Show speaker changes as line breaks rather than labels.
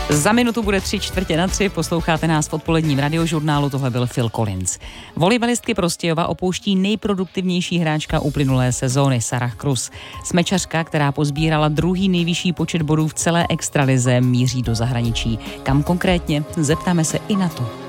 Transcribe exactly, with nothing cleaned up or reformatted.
Za minutu bude tři čtvrtě na tři, posloucháte nás v odpoledním radiožurnálu, tohle byl Phil Collins. Volejbalistky Prostějova opouští nejproduktivnější hráčka uplynulé sezóny Sarah Krus. Smečařka, která pozbírala druhý nejvyšší počet bodů v celé extralize, míří do zahraničí. Kam konkrétně? Zeptáme se i na to.